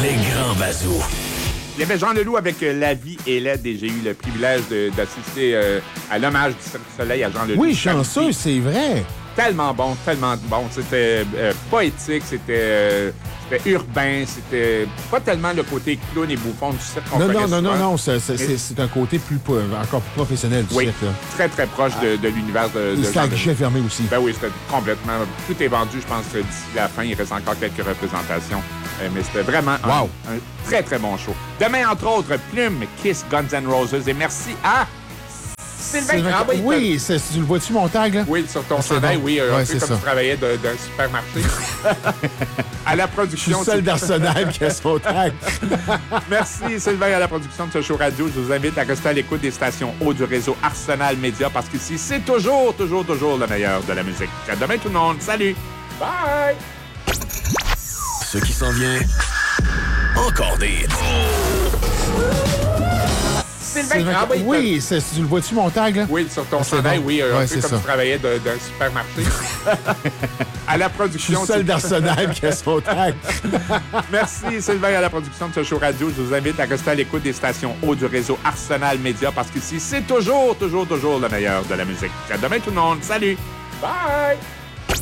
Les grands bazous. Il y avait Jean Leloup avec La vie est laide et j'ai eu le privilège d'assister à l'hommage du Cirque du Soleil à Jean Leloup. Oui, chanceux, c'est vrai. Tellement bon, tellement bon. C'était poétique, c'était urbain, c'était pas tellement le côté clown et bouffon du cirque qu'on connaît souvent. Non, c'est un côté encore plus professionnel du cirque. Là. Très, très proche de l'univers de C'est à guichet fermé aussi. Ben oui, c'était complètement... Tout est vendu, je pense, d'ici la fin. Il reste encore quelques représentations. Mais c'était vraiment un très, très bon show. Demain, entre autres, Plume, Kiss, Guns N' Roses. Et merci à Sylvain Grabé. Oui, tu le vois-tu, mon tag? Là? Oui, sur ton chandail, oui. Un peu comme ça. tu travaillais d'un supermarché. À la production... Je suis seul d'Arsenal qui a son tag. Merci, Sylvain, à la production de ce show radio. Je vous invite à rester à l'écoute des stations haut du réseau Arsenal Média parce qu'ici, c'est toujours le meilleur de la musique. À demain, tout le monde. Salut! Bye! Ce qui s'en vient, encore des... Sylvain Grabé. Oui, tu le vois-tu, mon tag? Là? Oui, sur ton chandail, oui. Un peu comme ça. tu travaillais d'un supermarché. À la Je production... suis seul d'Arsenal qui a son tag. Merci, Sylvain, à la production de ce show radio. Je vous invite à rester à l'écoute des stations haut du réseau Arsenal Média parce qu'ici, c'est toujours le meilleur de la musique. À demain, tout le monde. Salut! Bye!